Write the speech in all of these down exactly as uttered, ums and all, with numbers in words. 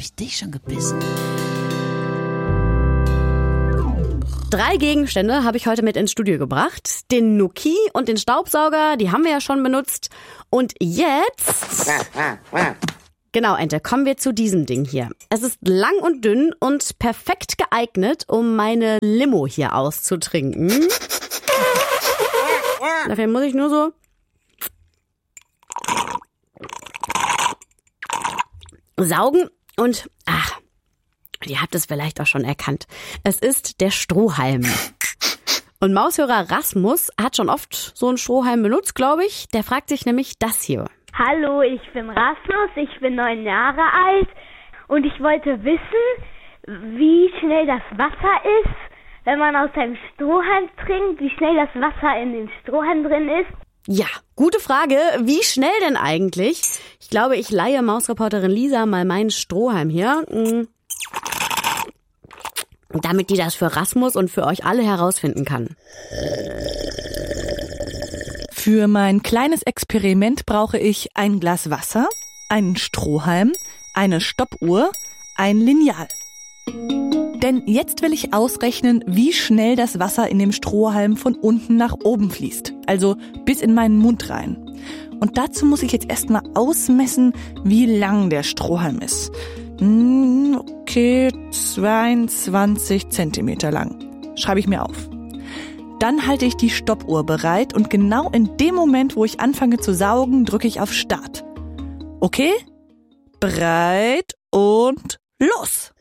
ich dich schon gebissen? Drei Gegenstände habe ich heute mit ins Studio gebracht. Den Nuki und den Staubsauger, die haben wir ja schon benutzt. Und jetzt... Genau, Ente, kommen wir zu diesem Ding hier. Es ist lang und dünn und perfekt geeignet, um meine Limo hier auszutrinken. Dafür muss ich nur so... saugen und... ach, ihr habt es vielleicht auch schon erkannt. Es ist der Strohhalm. Und Maushörer Rasmus hat schon oft so einen Strohhalm benutzt, glaube ich. Der fragt sich nämlich das hier. Hallo, ich bin Rasmus, ich bin neun Jahre alt und ich wollte wissen, wie schnell das Wasser ist, wenn man aus einem Strohhalm trinkt, wie schnell das Wasser in dem Strohhalm drin ist. Ja, gute Frage. Wie schnell denn eigentlich? Ich glaube, ich leihe Mausreporterin Lisa mal meinen Strohhalm hier. Damit die das für Rasmus und für euch alle herausfinden kann. Für mein kleines Experiment brauche ich ein Glas Wasser, einen Strohhalm, eine Stoppuhr, ein Lineal. Denn jetzt will ich ausrechnen, wie schnell das Wasser in dem Strohhalm von unten nach oben fließt, also bis in meinen Mund rein. Und dazu muss ich jetzt erstmal ausmessen, wie lang der Strohhalm ist. Okay, zweiundzwanzig Zentimeter lang. Schreibe ich mir auf. Dann halte ich die Stoppuhr bereit und genau in dem Moment, wo ich anfange zu saugen, drücke ich auf Start. Okay? Bereit und los!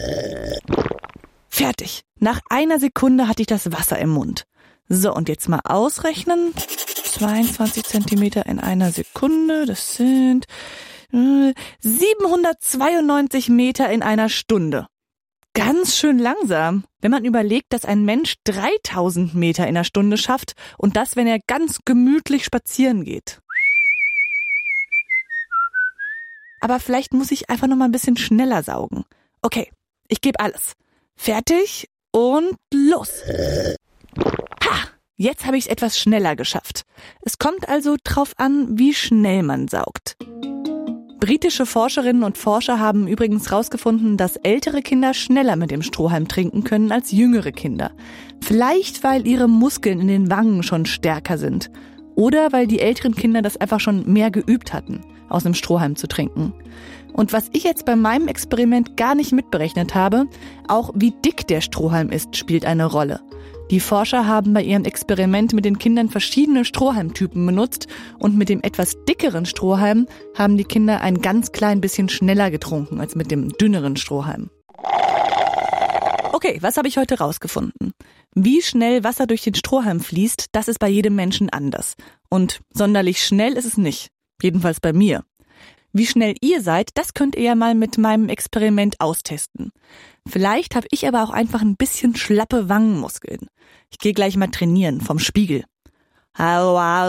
Fertig. Nach einer Sekunde hatte ich das Wasser im Mund. So, und jetzt mal ausrechnen. zweiundzwanzig Zentimeter in einer Sekunde, das sind äh, siebenhundertzweiundneunzig Meter in einer Stunde. Ganz schön langsam, wenn man überlegt, dass ein Mensch dreitausend Meter in der Stunde schafft und das, wenn er ganz gemütlich spazieren geht. Aber vielleicht muss ich einfach noch mal ein bisschen schneller saugen. Okay, ich gebe alles. Fertig und los. Ha! Jetzt habe ich es etwas schneller geschafft. Es kommt also drauf an, wie schnell man saugt. Britische Forscherinnen und Forscher haben übrigens herausgefunden, dass ältere Kinder schneller mit dem Strohhalm trinken können als jüngere Kinder. Vielleicht, weil ihre Muskeln in den Wangen schon stärker sind. Oder weil die älteren Kinder das einfach schon mehr geübt hatten, aus einem Strohhalm zu trinken. Und was ich jetzt bei meinem Experiment gar nicht mitberechnet habe, auch wie dick der Strohhalm ist, spielt eine Rolle. Die Forscher haben bei ihrem Experiment mit den Kindern verschiedene Strohhalmtypen benutzt und mit dem etwas dickeren Strohhalm haben die Kinder ein ganz klein bisschen schneller getrunken als mit dem dünneren Strohhalm. Okay, was habe ich heute rausgefunden? Wie schnell Wasser durch den Strohhalm fließt, das ist bei jedem Menschen anders. Und sonderlich schnell ist es nicht. Jedenfalls bei mir. Wie schnell ihr seid, das könnt ihr ja mal mit meinem Experiment austesten. Vielleicht habe ich aber auch einfach ein bisschen schlappe Wangenmuskeln. Ich gehe gleich mal trainieren vom Spiegel. Ja,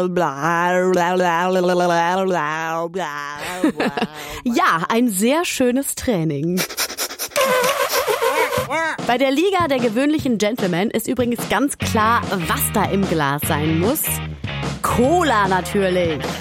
ein sehr schönes Training. Bei der Liga der gewöhnlichen Gentlemen ist übrigens ganz klar, was da im Glas sein muss. Cola natürlich.